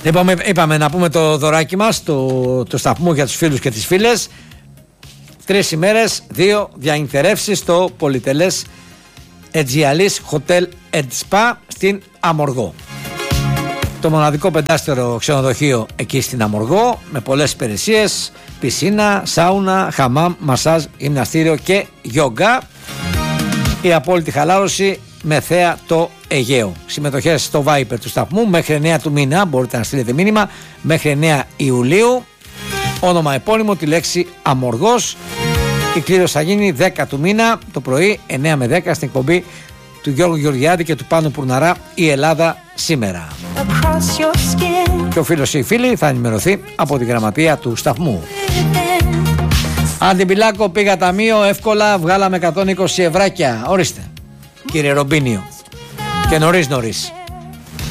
Είπαμε να πούμε το δωράκι μας του σταθμού για τους φίλους και τις φίλες. 3 ημέρες, 2 διανυκτερεύσεις στο πολυτελές Αιτζιαλής Hotel and Spa στην Αμοργό. Το μοναδικό 5-στερο ξενοδοχείο εκεί στην Αμοργό, με πολλές υπηρεσίες, πισίνα, σάουνα, χαμάμ, μασάζ, γυμναστήριο και γιόγκα. Η απόλυτη χαλάρωση με θέα το Αιγαίο. Συμμετοχές στο Viber του σταθμού μέχρι 9 του μήνα, μπορείτε να στείλετε μήνυμα, μέχρι 9 Ιουλίου. Όνομα επώνυμο, τη λέξη Αμοργός. Η κλήρωση θα γίνει 10 του μήνα το πρωί, 9 με 10, στην εκπομπή του Γιώργου Γεωργιάδη και του Πάνου Πουρναρά, η Ελλάδα σήμερα. Και ο φίλος ή η φίλη θα ενημερωθεί από τη γραμματεία του σταθμού. Αντιπιλάκο, πήγα ταμείο, εύκολα βγάλαμε 120 ευράκια. Ορίστε, κύριε Ρομπίνιο. Και νωρίς.